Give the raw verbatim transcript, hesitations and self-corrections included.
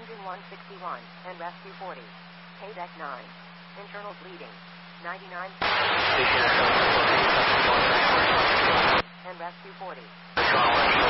Engine one sixty-one, and rescue forty. K-Deck nine. Internal bleeding. ninety-nine. And rescue forty.